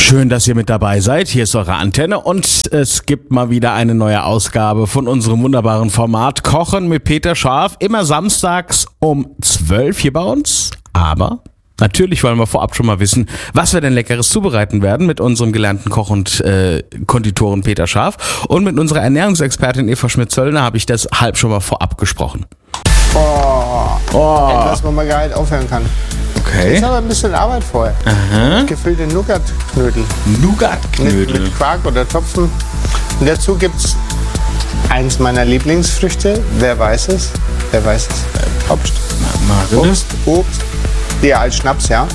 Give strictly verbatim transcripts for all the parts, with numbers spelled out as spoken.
Schön, dass ihr mit dabei seid. Hier ist eure Antenne und es gibt mal wieder eine neue Ausgabe von unserem wunderbaren Format Kochen mit Peter Scharf. Immer samstags um zwölf hier bei uns. Aber natürlich wollen wir vorab schon mal wissen, was wir denn Leckeres zubereiten werden mit unserem gelernten Koch und äh, Konditoren Peter Scharf. Und mit unserer Ernährungsexpertin Eva Schmidt-Zöllner habe ich das halb schon mal vorab gesprochen. Oh, Oh. etwas, wo man gar nicht aufhören kann. Okay. Ist aber ein bisschen Arbeit vorher. Aha. Gefüllte Nougat-Knödel. Mit, Nougat-Knödel. mit Quark oder Topfen. Und dazu gibt es eins meiner Lieblingsfrüchte. Wer weiß es? Wer weiß es? Obst. Marius. Obst. Obst. Ja, als Schnaps, ja.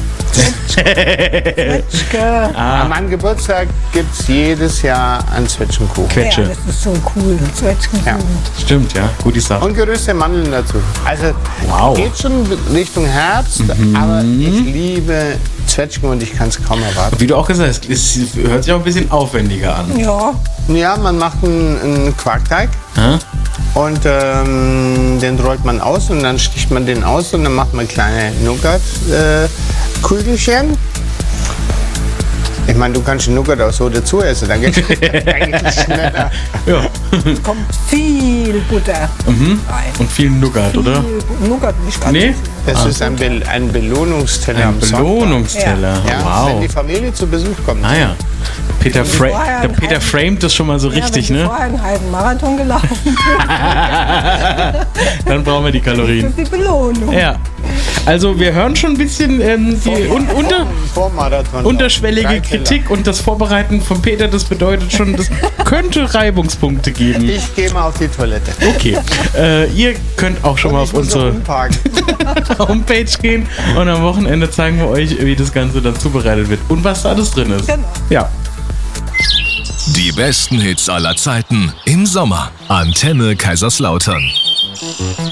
Ah. An meinem Geburtstag gibt es jedes Jahr einen Zwetschgenkuchen. Quetsche. Ja, das ist so cool. Zwetschgenkuchen. Ja. Stimmt, ja. Gute Sache. Und geröstete Mandeln dazu. Also Wow. geht schon Richtung Herbst, aber ich liebe Zwetschgen und ich kann es kaum erwarten. Wie du auch gesagt hast, es hört sich auch ein bisschen aufwendiger an. Ja, Ja, man macht einen, einen Quarkteig Hä? und ähm, den rollt man aus und dann sticht man den aus und dann macht man kleine Nougat-Kügelchen. Ich meine, du kannst den Nougat auch so dazu essen, dann geht es schneller. Ja. kommt viel Butter Mhm. rein. Und viel Nougat, oder? Viel Nougat nicht ganz Nee? so viel. Das ist ein, Be ein Belohnungsteller Ein am Sonntag. Belohnungsteller. Ja, wenn Wow. die Familie zu Besuch kommt. Ah ja. Peter, Fra vorher der einen Peter halben- framet das schon mal so richtig, ja, wenn ne? du vorher einen halben Marathon gelaufen Dann brauchen wir die das Kalorien. ist die Belohnung. Ja. Also wir hören schon ein bisschen ähm, die un unter Vor Marathon. unterschwellige Drei Teller. Kritik und das Vorbereiten von Peter, das bedeutet schon, das könnte Reibungspunkte geben. Ich gehe mal auf die Toilette. Okay, äh, ihr könnt auch schon mal Ich auf muss noch unsere umparken. Homepage gehen und am Wochenende zeigen wir euch, wie das Ganze dann zubereitet wird und was da alles drin ist. Genau. Ja. Die besten Hits aller Zeiten im Sommer. Antenne Kaiserslautern.